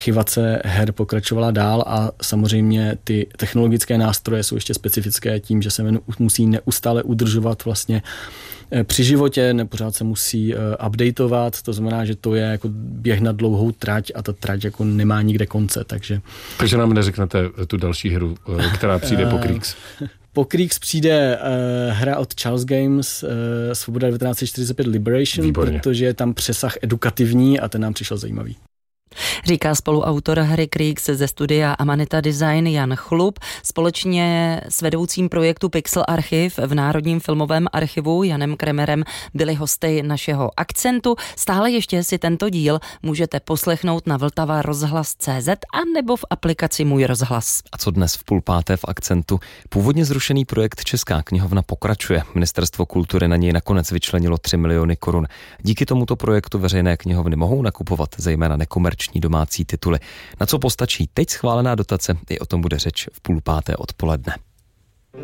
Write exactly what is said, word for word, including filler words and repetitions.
archivace her pokračovala dál a samozřejmě ty technologické nástroje jsou ještě specifické tím, že se musí neustále udržovat vlastně při životě, pořád se musí updateovat, to znamená, že to je jako běh na dlouhou trať a ta trať jako nemá nikde konce, takže... Takže nám neřeknete tu další hru, která přijde po Kriegs. Po Kriegs přijde uh, hra od Charles Games, uh, Svoboda devatenáct set čtyřicet pět Liberation, Výborně. Protože je tam přesah edukativní a ten nám přišel zajímavý. Říká spoluautor hry Kriegs ze studia Amanita Design Jan Chlup. Společně s vedoucím projektu Pixel Archiv v Národním filmovém archivu Janem Kremerem byli hosty našeho Akcentu. Stále ještě si tento díl můžete poslechnout na Vltava rozhlas tečka cé zet a nebo v aplikaci Můj rozhlas. A co dnes v půl páté v Akcentu? Původně zrušený projekt Česká knihovna pokračuje. Ministerstvo kultury na něj nakonec vyčlenilo tři miliony korun. Díky tomuto projektu veřejné knihovny mohou nakupovat zejména nekomerční domácí tituly. Na co postačí teď schválená dotace, i o tom bude řeč v půl páté odpoledne.